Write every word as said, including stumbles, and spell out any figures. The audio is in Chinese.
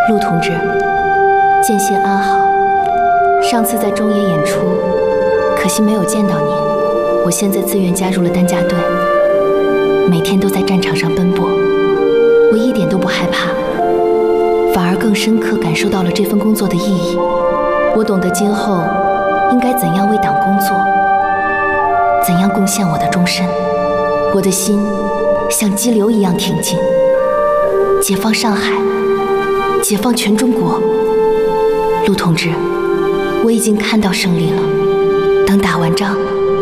陆同志，见信安好。上次在中野演出，可惜没有见到您。我现在自愿加入了担架队，每天都在战场上奔波，我一点都不害怕，反而更深刻感受到了这份工作的意义。我懂得今后应该怎样为党工作，怎样贡献我的终身。我的心像激流一样挺进，解放上海，解放全中国。陆同志，我已经看到胜利了。等打完仗，